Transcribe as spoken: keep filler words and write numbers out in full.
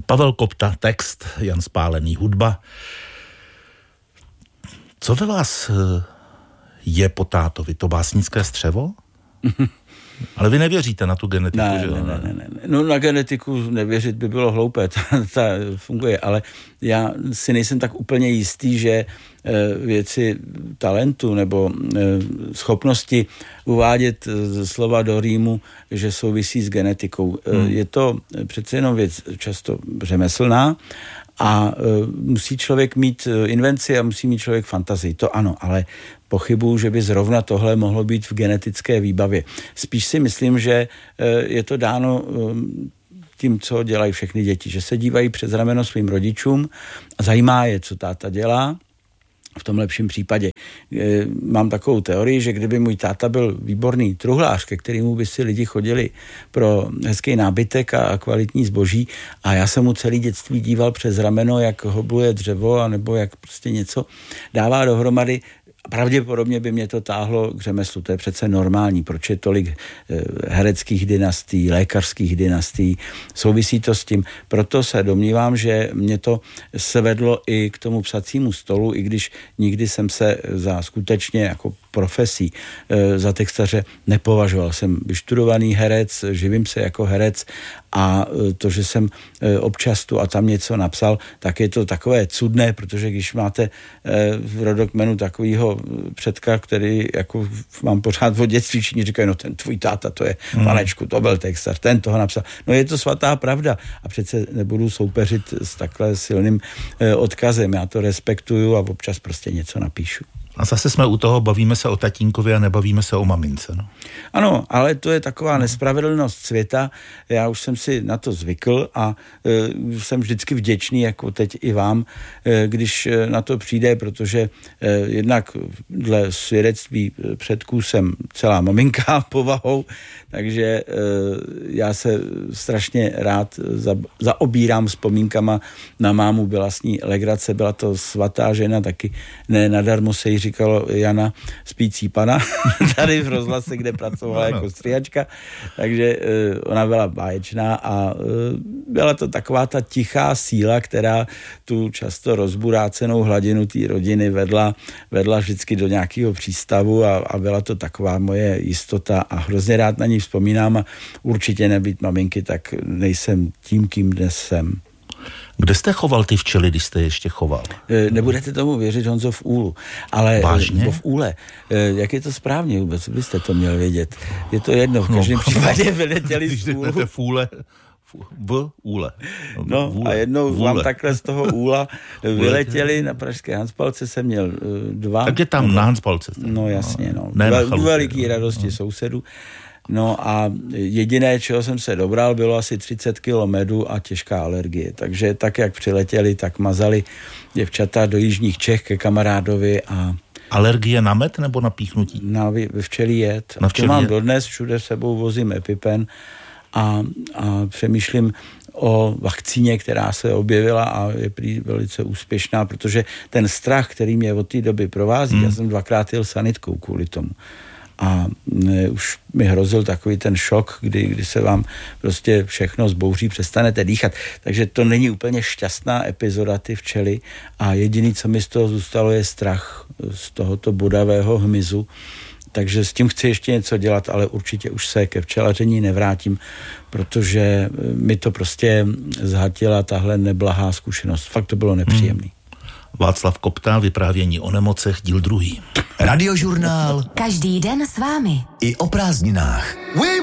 Pavel Kopta, text, Jan Spálený, hudba. Co ve vás je po tátovi? To básnické střevo? Ale vy nevěříte na tu genetiku, ne, že? Ne, ne, ne, ne. No na genetiku nevěřit by bylo hloupé, ta, ta funguje, ale já si nejsem tak úplně jistý, že e, věci talentu nebo e, schopnosti uvádět e, slova do rýmu, že souvisí s genetikou. E, hmm. Je to přece jenom věc často řemeslná, a e, musí člověk mít invenci a musí mít člověk fantazii, to ano, ale pochybuju, že by zrovna tohle mohlo být v genetické výbavě. Spíš si myslím, že e, je to dáno e, tím, co dělají všechny děti, že se dívají přes rameno svým rodičům a zajímá je, co táta dělá. V tom lepším případě. E, mám takovou teorii, že kdyby můj táta byl výborný truhlář, ke kterému by si lidi chodili pro hezký nábytek a, a kvalitní zboží a já jsem mu celý dětství díval přes rameno, jak hobluje dřevo a nebo jak prostě něco dává dohromady, pravděpodobně by mě to táhlo k řemeslu. To je přece normální. Proč je tolik hereckých dynastií, lékařských dynastií? Souvisí to s tím. Proto se domnívám, že mě to svedlo i k tomu psacímu stolu, i když nikdy jsem se za skutečně jako profesí za textaře nepovažoval. Jsem vyštudovaný herec, živím se jako herec a to, že jsem občas tu a tam něco napsal, tak je to takové cudné, protože když máte v rodokmenu takovýho předka, který jako mám pořád od dětství, všichni říkají, no ten tvůj táta, to je hmm. panečku, to byl textař, ten toho napsal. No je to svatá pravda a přece nebudu soupeřit s takhle silným odkazem. Já to respektuju a občas prostě něco napíšu. A zase jsme u toho, bavíme se o tatínkovi a nebavíme se o mamince. No. Ano, ale to je taková nespravedlnost světa. Já už jsem si na to zvykl a e, jsem vždycky vděčný, jako teď i vám, e, když na to přijde, protože e, jednak dle svědectví předků jsem celá maminka povahou, takže e, já se strašně rád za, zaobírám vzpomínkama na mámu, byla s ní legrace, byla to svatá žena, taky ne nadarmo se jí říkalo Jana spící pana, tady v rozhlase, kde pracovala jako stříhačka, takže uh, ona byla báječná a uh, byla to taková ta tichá síla, která tu často rozburácenou hladinu té rodiny vedla, vedla vždycky do nějakého přístavu a, a byla to taková moje jistota a hrozně rád na ní vzpomínám a určitě nebýt maminky, tak nejsem tím, kým dnes jsem. Kde jste choval ty včely, když jste ještě choval? Nebudete tomu věřit, Honzo, v úlu. Ale vážně? v úle. Jak je to správně vůbec? Byste to měl vědět. Je to jedno, v každém no, případě vyletěli z úlu. V úle, v úle. No vůle. A jednou vám takhle z toho úla vyletěli, na pražské Hanspalce jsem měl dva. Tak je tam na Hanspalce. No jasně, no. Ne, u veliký radosti no. sousedů. No a jediné, čeho jsem se dobral, bylo asi třicet kilo medu a těžká alergie. Takže tak, jak přiletěli, tak mazali děvčata do jižních Čech ke kamarádovi a... Alergie na med nebo na píchnutí? Na včelí jed. Na včelí mám jed. Dodnes, všude s sebou vozím EpiPen a, a přemýšlím o vakcíně, která se objevila a je prý velice úspěšná, protože ten strach, který mě od té doby provází, hmm. já jsem dvakrát jel sanitkou kvůli tomu. A ne, už mi hrozil takový ten šok, kdy, kdy se vám prostě všechno zbouří, přestanete dýchat. Takže to není úplně šťastná epizoda, ty včely. A jediný, co mi z toho zůstalo, je strach z tohoto bodavého hmyzu. Takže s tím chci ještě něco dělat, ale určitě už se ke včelaření nevrátím, protože mi to prostě zhatila tahle neblahá zkušenost. Fakt to bylo nepříjemný. Hmm. Václav Kopta, vyprávění o nemocech, díl druhý. Radiožurnál. Každý den s vámi. I o prázdninách.